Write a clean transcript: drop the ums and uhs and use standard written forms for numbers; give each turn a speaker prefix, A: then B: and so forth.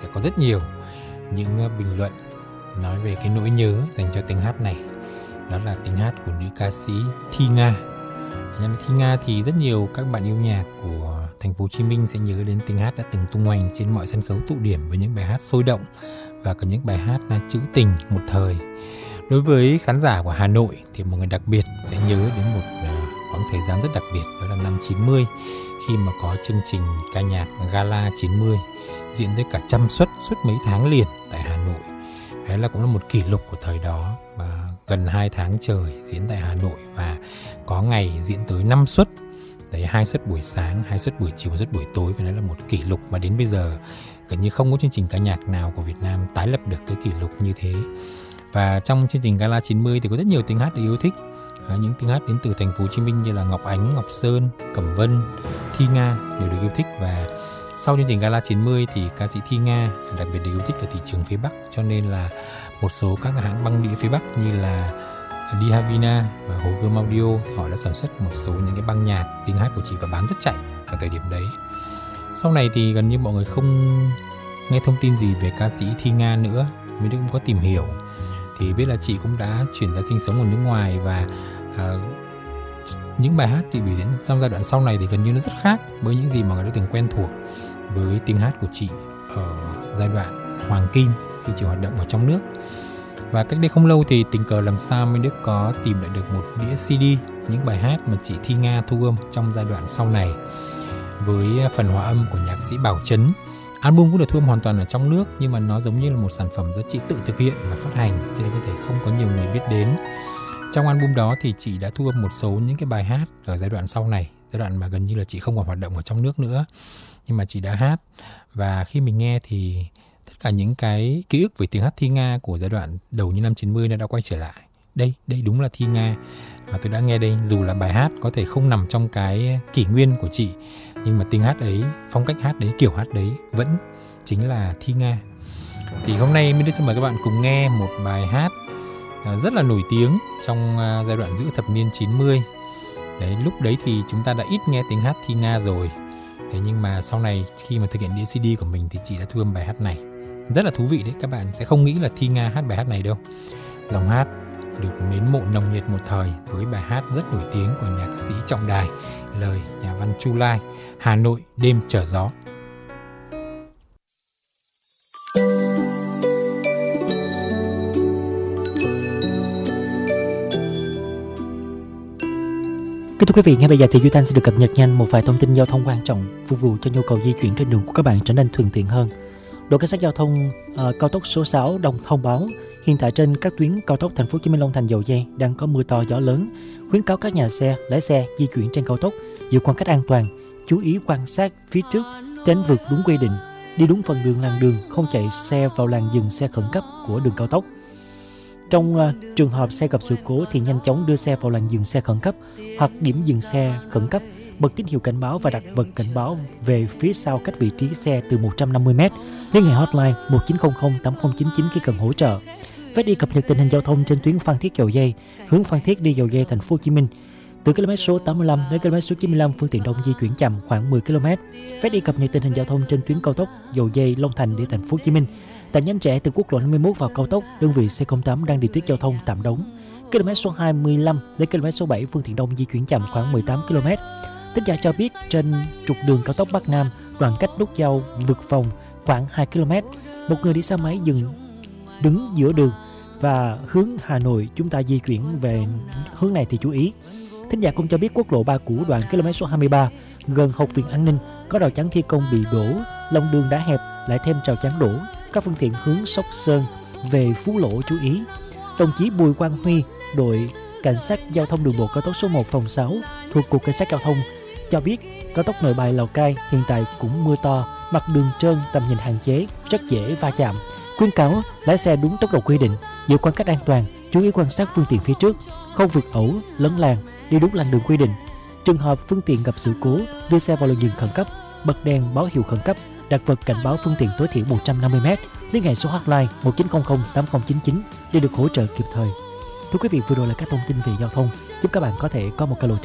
A: sẽ có rất nhiều những bình luận nói về cái nỗi nhớ dành cho tiếng hát này. Đó là tiếng hát của nữ ca sĩ Thi Nga. Thi Nga thì rất nhiều các bạn yêu nhạc của thành phố Hồ Chí Minh sẽ nhớ đến tiếng hát đã từng tung hoành trên mọi sân khấu tụ điểm với những bài hát sôi động và có những bài hát trữ tình một thời. Đối với khán giả của Hà Nội thì một người đặc biệt sẽ nhớ đến một khoảng thời gian rất đặc biệt, đó là năm 90, khi mà có chương trình ca nhạc Gala 90 diễn tới cả 100 suất suốt mấy tháng liền tại Hà Nội. Đấy là cũng là một kỷ lục của thời đó, và gần 2 tháng trời diễn tại Hà Nội và có ngày diễn tới 5 suất. Đấy, 2 suất buổi sáng, 2 suất buổi chiều và suất buổi tối, và đấy là một kỷ lục mà đến bây giờ gần như không có chương trình ca nhạc nào của Việt Nam tái lập được cái kỷ lục như thế. Và trong chương trình Gala 90 thì có rất nhiều tiếng hát được yêu thích. Những tiếng hát đến từ thành phố Hồ Chí Minh như là Ngọc Ánh, Ngọc Sơn, Cẩm Vân, Thi Nga đều được yêu thích. Và sau chương trình Gala 90 thì ca sĩ Thi Nga đặc biệt được yêu thích ở thị trường phía Bắc, cho nên là một số các hãng băng đĩa phía Bắc như là Đi Havina và Hồ Gươm Audio thì họ đã sản xuất một số những cái băng nhạc tiếng hát của chị và bán rất chạy ở thời điểm đấy. Sau này thì gần như mọi người không nghe thông tin gì về ca sĩ Thi Nga nữa. Mình cũng có tìm hiểu thì biết là chị cũng đã chuyển ra sinh sống ở nước ngoài, và những bài hát chị biểu diễn trong giai đoạn sau này thì gần như nó rất khác với những gì mà người đã từng quen thuộc với tiếng hát của chị ở giai đoạn hoàng kim khi chị hoạt động ở trong nước. Và cách đây không lâu thì tình cờ làm sao Minh Đức có tìm lại được một đĩa CD những bài hát mà chị Thi Nga thu âm trong giai đoạn sau này với phần hòa âm của nhạc sĩ Bảo Trấn. Album cũng được thu âm hoàn toàn ở trong nước, nhưng mà nó giống như là một sản phẩm do chị tự thực hiện và phát hành, cho nên có thể không có nhiều người biết đến. Trong album đó thì chị đã thu âm một số những cái bài hát ở giai đoạn sau này, giai đoạn mà gần như là chị không còn hoạt động ở trong nước nữa, nhưng mà chị đã hát. Và khi mình nghe thì tất cả những cái ký ức về tiếng hát Thi Nga của giai đoạn đầu như năm 90 nó đã quay trở lại. Đây đúng là Thi Nga mà tôi đã nghe đây, dù là bài hát có thể không nằm trong cái kỷ nguyên của chị, nhưng mà tiếng hát ấy, phong cách hát đấy, kiểu hát đấy vẫn chính là Thi Nga. Thì hôm nay mình sẽ mời các bạn cùng nghe một bài hát rất là nổi tiếng trong giai đoạn giữa thập niên 90. Đấy, lúc đấy thì chúng ta đã ít nghe tiếng hát Thi Nga rồi. Thế nhưng mà sau này khi mà thực hiện đĩa CD của mình thì chị đã thu âm bài hát này. Rất là thú vị đấy, các bạn sẽ không nghĩ là Thi Nga hát bài hát này đâu. Dòng hát được mến mộ nồng nhiệt một thời với bài hát rất nổi tiếng của nhạc sĩ Trọng Đài, lời nhà văn Chu Lai, Hà Nội đêm trở gió.
B: Kính thưa quý vị, ngay bây giờ thì Duy Thanh sẽ được cập nhật nhanh một vài thông tin giao thông quan trọng phục vụ cho nhu cầu di chuyển trên đường của các bạn trở nên thuận tiện hơn. Đội cảnh sát giao thông cao tốc số 6 đồng thông báo hiện tại trên các tuyến cao tốc Thành phố Hồ Chí Minh Long Thành Dầu Giây đang có mưa to gió lớn, khuyến cáo các nhà xe, lái xe di chuyển trên cao tốc giữ khoảng cách an toàn, chú ý quan sát phía trước, tránh vượt đúng quy định, đi đúng phần đường làn đường, không chạy xe vào làn dừng xe khẩn cấp của đường cao tốc. Trong trường hợp xe gặp sự cố thì nhanh chóng đưa xe vào làn dừng xe khẩn cấp hoặc điểm dừng xe khẩn cấp, bật tín hiệu cảnh báo và đặt vật cảnh báo về phía sau cách vị trí xe từ 150m. Liên hệ hotline 1900 8099 khi cần hỗ trợ. Vé đi cập nhật tình hình giao thông trên tuyến Phan Thiết Dầu Giây, hướng Phan Thiết đi Dầu Giây Thành phố Hồ Chí Minh. Từ km số 85 đến km số 95 phương tiện đông di chuyển chậm khoảng 10 km. Vé đi cập nhật tình hình giao thông trên tuyến cao tốc Dầu Giây Long Thành đi Thành phố Hồ Chí Minh. Tại nhánh rẽ từ quốc lộ 51 vào cao tốc, đơn vị C08 đang điều tiết giao thông tạm đóng. Km số 25 đến km số 7 phương tiện đông di chuyển chậm khoảng 18 km. Tin giả cho biết trên trục đường cao tốc Bắc Nam, đoạn cách nút giao Vực Vòng khoảng 2 km, một người đi xe máy đứng giữa đường và hướng Hà Nội chúng ta di chuyển về hướng này thì chú ý. Thính giả cũng cho biết quốc lộ 3 cũ đoạn km số 23 gần Học viện An ninh có rào chắn thi công bị đổ, lòng đường đã hẹp lại thêm rào chắn đổ. Các phương tiện hướng Sóc Sơn về Phú Lỗ chú ý. Đồng chí Bùi Quang Huy, đội cảnh sát giao thông đường bộ cao tốc số 1 phòng 6 thuộc cục cảnh sát giao thông cho biết cao tốc Nội Bài Lào Cai hiện tại cũng mưa to, mặt đường trơn, tầm nhìn hạn chế, rất dễ va chạm. Khuyến cáo lái xe đúng tốc độ quy định, giữ khoảng cách an toàn, chú ý quan sát phương tiện phía trước, không vượt ẩu, lấn làn, đi đúng làn đường quy định. Trường hợp phương tiện gặp sự cố, đưa xe vào làn dừng khẩn cấp, bật đèn báo hiệu khẩn cấp, đặt vật cảnh báo phương tiện tối thiểu 150m, liên hệ số hotline 1900 8099 để được hỗ trợ kịp thời. Thưa quý vị, vừa rồi là các thông tin về giao thông giúp các bạn có thể có một cái lộ trình